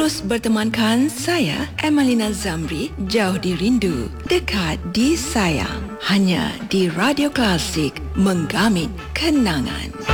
Terus bertemankan saya, Emelina Zamri, jauh di rindu, dekat di sayang. Hanya di Radio Klasik, menggamit kenangan.